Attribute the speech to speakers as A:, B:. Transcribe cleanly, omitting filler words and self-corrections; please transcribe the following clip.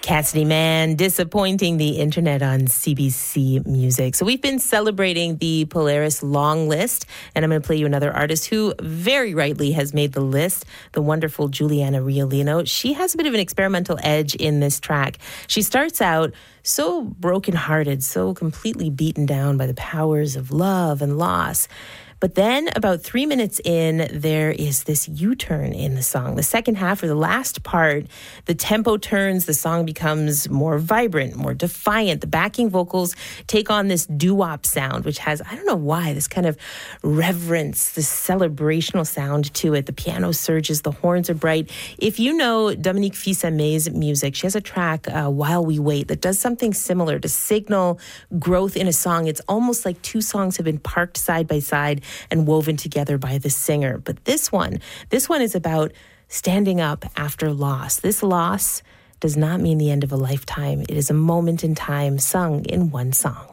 A: Cassidy Mann disappointing the internet on CBC Music. So we've been celebrating the Polaris long list, and I'm going to play you another artist who very rightly has made the list, the wonderful Juliana Riolino. She has a bit of an experimental edge in this track. She starts out so brokenhearted, so completely beaten down by the powers of love and loss. But then about 3 minutes in, there is this U-turn in the song. The second half, or the last part, the tempo turns, the song becomes more vibrant, more defiant. The backing vocals take on this doo-wop sound, which has, I don't know why, this kind of reverence, this celebrational sound to it. The piano surges, the horns are bright. If you know Dominique Fils-Aimé's music, she has a track, While We Wait, that does something similar to signal growth in a song. It's almost like two songs have been parked side by side and woven together by the singer. But this one is about standing up after loss. This loss does not mean the end of a lifetime. It is a moment in time sung in one song.